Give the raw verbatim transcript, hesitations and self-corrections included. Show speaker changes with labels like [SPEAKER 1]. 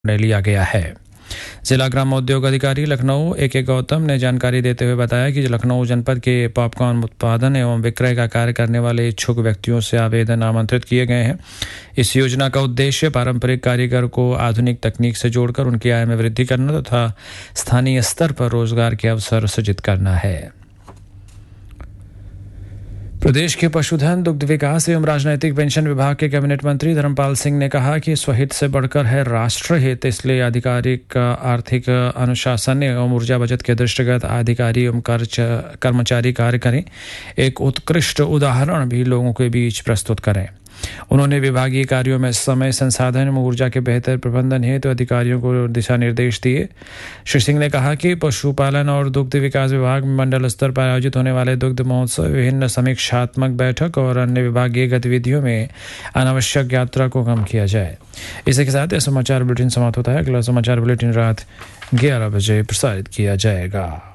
[SPEAKER 1] निर्णय लिया गया है। जिला ग्रामोद्योग अधिकारी लखनऊ ए के गौतम ने जानकारी देते हुए बताया कि लखनऊ जनपद के पॉपकॉर्न उत्पादन एवं विक्रय का कार्य करने वाले इच्छुक व्यक्तियों से आवेदन आमंत्रित किए गए हैं। इस योजना का उद्देश्य पारंपरिक कारीगर को आधुनिक तकनीक से जोड़कर उनकी आय में वृद्धि करना तथा स्थानीय स्तर पर रोजगार के अवसर सृजित करना है। प्रदेश के पशुधन, दुग्ध विकास एवं राजनैतिक पेंशन विभाग के कैबिनेट मंत्री धर्मपाल सिंह ने कहा कि स्वहित से बढ़कर है राष्ट्रहित, इसलिए आधिकारिक आर्थिक अनुशासन एवं ऊर्जा बचत के दृष्टिगत अधिकारी एवं कर्मचारी कार्य करें, एक उत्कृष्ट उदाहरण भी लोगों के बीच प्रस्तुत करें। उन्होंने विभागीय कार्यों में समय, संसाधन एवं ऊर्जा के बेहतर प्रबंधन हेतु तो अधिकारियों को दिशा निर्देश दिए। श्री सिंह ने कहा कि पशुपालन और दुग्ध विकास विभाग में मंडल स्तर पर आयोजित होने वाले दुग्ध महोत्सव, विभिन्न समीक्षात्मक बैठक और अन्य विभागीय गतिविधियों में अनावश्यक यात्रा को कम किया जाए। इसी के साथ यह समाचार बुलेटिन समाप्त होता है। अगला समाचार बुलेटिन रात ग्यारह बजे प्रसारित किया जाएगा।